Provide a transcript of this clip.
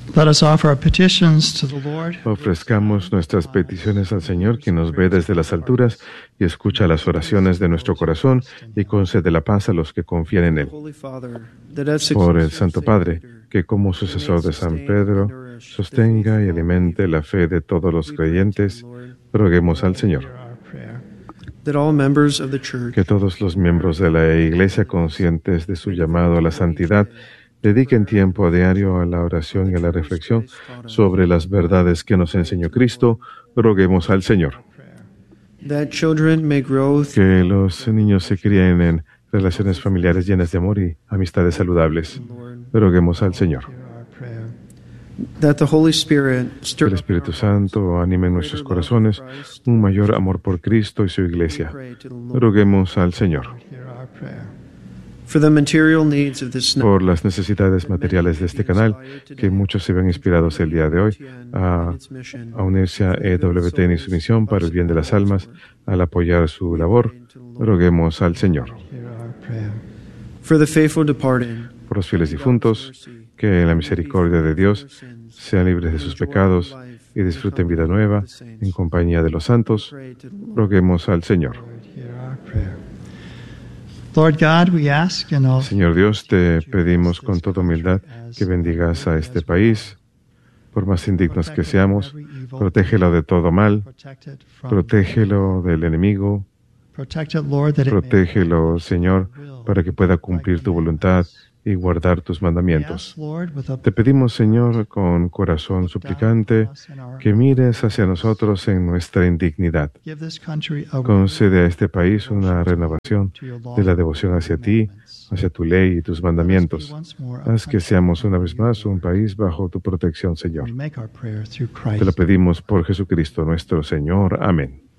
Let us offer our petitions to the Lord. Ofrezcamos nuestras peticiones al Señor, quien nos ve desde las alturas y escucha las oraciones de nuestro corazón y concede la paz a los que confían en Él. Por el Santo Padre, que como sucesor de San Pedro, sostenga y alimente la fe de todos los creyentes, roguemos al Señor. Que todos los miembros de la Iglesia, conscientes de su llamado a la santidad, dediquen tiempo diario a la oración y a la reflexión sobre las verdades que nos enseñó Cristo. Roguemos al Señor. Que los niños se críen en relaciones familiares llenas de amor y amistades saludables. Roguemos al Señor. Que el Espíritu Santo anime en nuestros corazones un mayor amor por Cristo y su Iglesia. Roguemos al Señor. Por las necesidades materiales de este canal, que muchos se ven inspirados el día de hoy a unirse a EWTN y su misión para el bien de las almas, al apoyar su labor, roguemos al Señor. Por los fieles difuntos, que en la misericordia de Dios sean libres de sus pecados y disfruten vida nueva en compañía de los santos, roguemos al Señor. Señor Dios, te pedimos con toda humildad que bendigas a este país, por más indignos que seamos, protégelo de todo mal, protégelo del enemigo, protégelo, Señor, para que pueda cumplir tu voluntad y guardar tus mandamientos. Te pedimos, Señor, con corazón suplicante, que mires hacia nosotros en nuestra indignidad. Concede a este país una renovación de la devoción hacia ti, hacia tu ley y tus mandamientos. Haz que seamos una vez más un país bajo tu protección, Señor. Te lo pedimos por Jesucristo nuestro Señor. Amén.